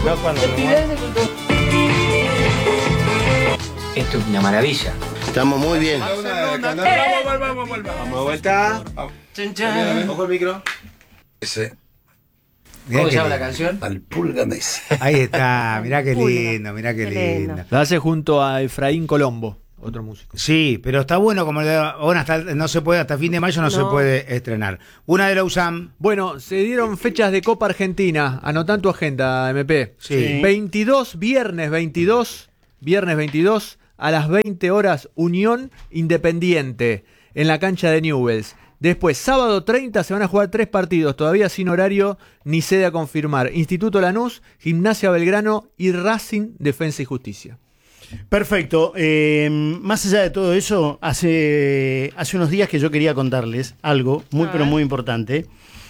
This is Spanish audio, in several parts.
No, cuando Esto es una maravilla. Estamos muy bien. Vamos de vuelta. Ojo el micro. Ese, ¿Cómo se llama la canción? al Pulga Messi. Ahí está, mirá qué lindo, mirá qué Qué lindo. lindo. La hace junto a Efraín Colombo, otro músico. Sí, pero está bueno como bueno, no se puede, hasta fin de mayo no se puede estrenar. Una de la USAM. Bueno, se dieron fechas de Copa Argentina. Anotá en tu agenda, MP. Sí. 22, viernes 22, a las 20 horas, Unión Independiente, en la cancha de Newell's. Después, sábado 30, se van a jugar 3 partidos, todavía sin horario ni sede a confirmar. Instituto Lanús, Gimnasia Belgrano y Racing Defensa y Justicia. Perfecto. Más allá de todo eso, hace unos días que yo quería contarles algo muy, pero muy importante,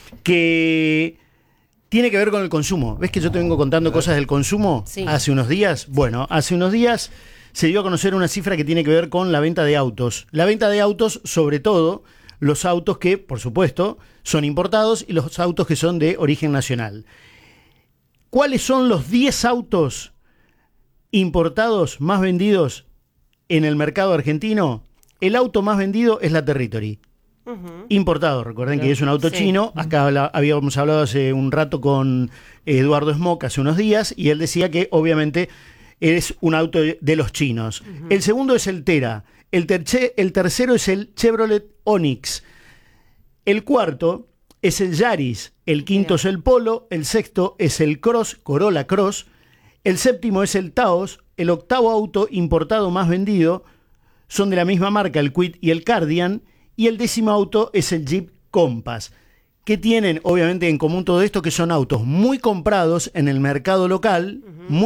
que tiene que ver con el consumo. ¿Ves que yo te vengo contando cosas del consumo hace unos días? Bueno, hace unos días se dio a conocer una cifra que tiene que ver con la venta de autos. La venta de autos, sobre todo, los autos que, por supuesto, son importados y los autos que son de origen nacional. ¿Cuáles son los 10 autos importados más vendidos en el mercado argentino? El auto más vendido es la Territory. Importado, recuerden que es un auto chino. Acá habíamos hablado hace un rato con Eduardo Smock hace unos días y él decía que obviamente es un auto de los chinos. El segundo es el Tera. El tercero es el Chevrolet Onix. El cuarto es el Yaris. El quinto es el Polo. El sexto es el Corolla Cross. El séptimo es el Taos. El octavo auto importado más vendido son de la misma marca, el Kwid y el Cardian. Y el 10º auto es el Jeep Compass. ¿Qué tienen obviamente en común todo esto? Que son autos muy comprados en el mercado local,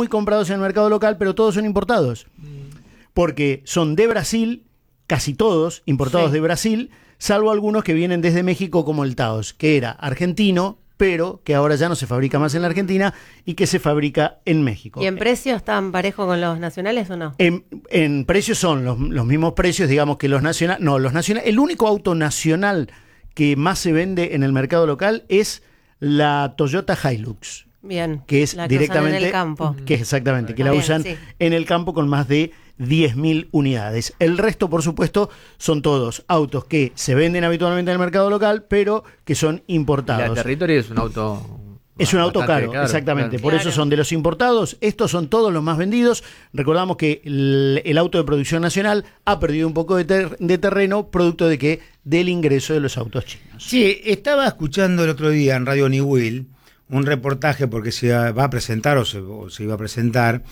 pero todos son importados. Porque son de Brasil, casi todos importados de Brasil, salvo algunos que vienen desde México como el Taos, que era argentino, pero que ahora ya no se fabrica más en la Argentina y que se fabrica en México. ¿Y en precios están parejos con los nacionales o no? En precios son los mismos precios, digamos, que los nacionales. No, los nacionales. El único auto nacional que más se vende en el mercado local es la Toyota Hilux. Bien. Que es la que directamente usan en el campo. Que exactamente, que la Bien, usan en el campo con más de 10.000 unidades. El resto, por supuesto, son todos autos que se venden habitualmente en el mercado local, pero que son importados. La Territory es un auto... Es un auto caro, exactamente. Por eso son de los importados. Estos son todos los más vendidos. Recordamos que el auto de producción nacional ha perdido un poco de terreno, producto del ingreso de los autos chinos. Sí, estaba escuchando el otro día en Radio Newell un reportaje porque se va a presentar o se iba a presentar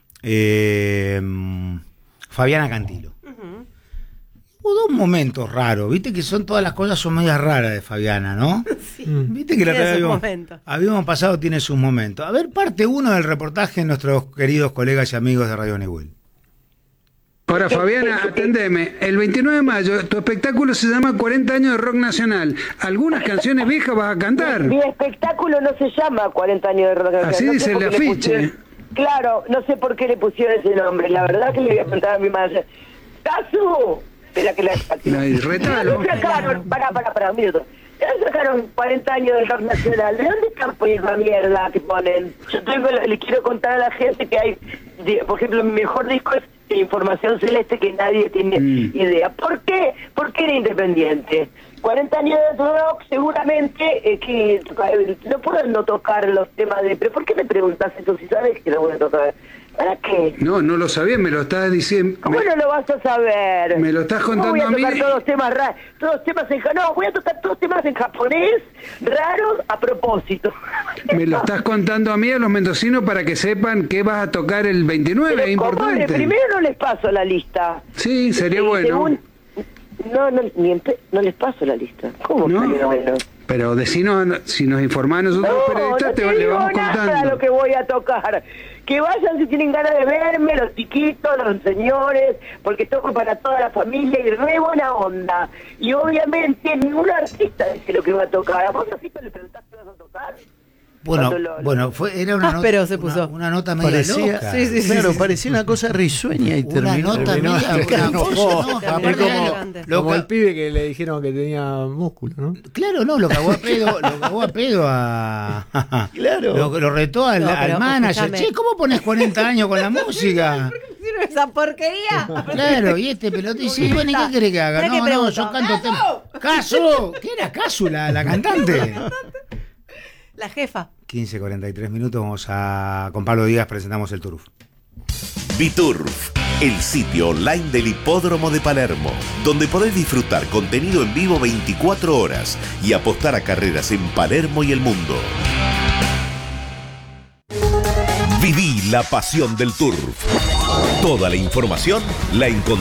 Fabiana Cantilo. Hubo 2 momentos raros, viste que todas las cosas son medias raras de Fabiana, ¿no? Sí. Viste que la habíamos pasado, tiene sus momentos. A ver, parte 1 del reportaje de nuestros queridos colegas y amigos de Radio Newell. Ahora, Fabiana, atendeme. El 29 de mayo, tu espectáculo se llama 40 años de rock nacional. ¿Algunas canciones viejas vas a cantar? Mi espectáculo no se llama 40 años de rock nacional. Así dice el afiche. Claro, no sé por qué le pusieron ese nombre. La verdad que le voy a contar a mi madre. ¡Casu! Espera que la retalo. Para un minuto. Ya sacaron 40 años del rock nacional. ¿De dónde están poniendo la mierda que ponen? Yo le quiero contar a la gente que hay, por ejemplo, mi mejor disco es Información Celeste, que nadie tiene idea. ¿Por qué? Porque era independiente. 40 años de rock, seguramente que no puedo no tocar los temas de... ¿Pero por qué me preguntas esto si sabes que no voy a tocar? ¿Para qué? No lo sabía, me lo estás diciendo. ¿Cómo no lo vas a saber? Me lo estás contando a mí. Voy a tocar todos temas raros, voy a tocar todos temas en japonés, raros, a propósito. Me lo estás contando a mí, a los mendocinos, para que sepan que vas a tocar el 29, es importante. Primero no les paso la lista. Sí, sería bueno. No les paso la lista. ¿Cómo ¿No? sería bueno? Pero si nos informás nosotros los periodistas, le vamos contando. No nada lo que voy a tocar. Que vayan si tienen ganas de verme, los chiquitos, los señores, porque toco para toda la familia y re buena onda. Y obviamente ningún artista dice lo que va a tocar. ¿A vos así le preguntás qué vas a tocar? Era una nota. Pero se puso. Una nota media Parecía, loca. claro, parecía una cosa risueña y Una terminó. nota media Como el pibe que le dijeron que tenía músculo, ¿no? Claro, no, lo cagó a pedo a. Claro. Lo retó al manager. escúchame. Che, ¿cómo pones 40 años con la música? esa porquería. Claro, y este pelotito dice, bueno, ¿y qué querés que haga? No, yo canto temas. ¡Casu! ¿Qué era Casu, la cantante? La jefa. 15:43 minutos, con Pablo Díaz presentamos el Turf. Biturf, el sitio online del Hipódromo de Palermo, donde podés disfrutar contenido en vivo 24 horas y apostar a carreras en Palermo y el mundo. Viví la pasión del Turf. Toda la información la encontrás